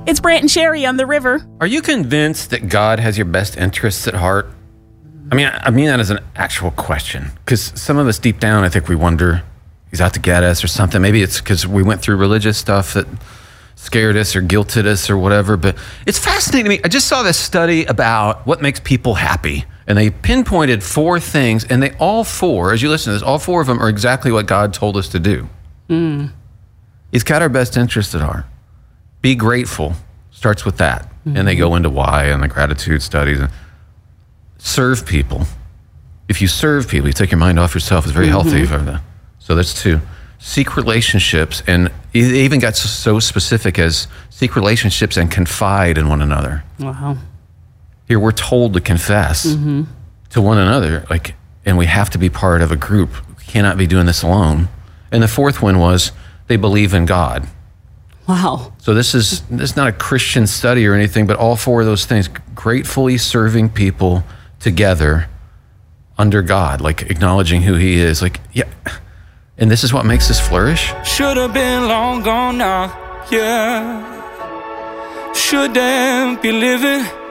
It's Brant and Sherry on the river. Are you convinced that God has your best interests at heart? I mean that as an actual question, because some of us deep down, I think we wonder, he's out to get us or something. Maybe it's because we went through religious stuff that scared us or guilted us or whatever. But it's fascinating to me. I just saw this study about what makes people happy. And they pinpointed 4 things, and they all 4, as you listen to this, all 4 of them are exactly what God told us to do. He's got our best interests at heart. Be grateful starts with that. And they go into why and the gratitude studies. Serve people. If you serve people, you take your mind off yourself. It's very healthy for that. So that's 2. Seek relationships, and they even got so specific as seek relationships and confide in one another. Wow. Here we're told to confess to one another, and we have to be part of a group. We cannot be doing this alone. And the 4th one was they believe in God. Wow. So this is not a Christian study or anything, but all 4 of those things, gratefully serving people together under God, acknowledging who he is. And this is what makes us flourish. Should have been long gone now, yeah. Shouldn't be living